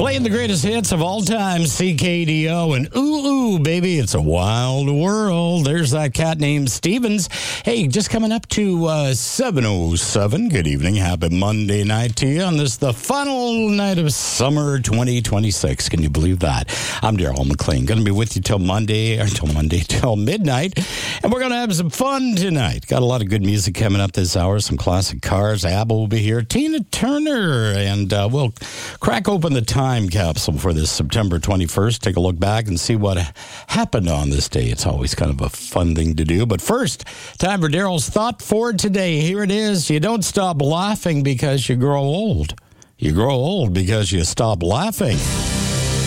Playing the greatest hits of all time, CKDO, and ooh, baby, it's a wild world. There's that cat named Stevens. Hey, just coming up to 7:07. Good evening. Happy Monday night to you on this, the final night of summer 2026. Can you believe that? I'm Daryl McLean. Going to be with you till midnight. And we're going to have some fun tonight. Got a lot of good music coming up this hour. Some classic cars. ABBA will be here. Tina Turner. And we'll crack open the time capsule for this September 21st. Take a look back and see what happened on this day. It's always kind of a fun thing to do. But first, time for Daryl's thought for today. Here it is. You don't stop laughing because you grow old. You grow old because you stop laughing.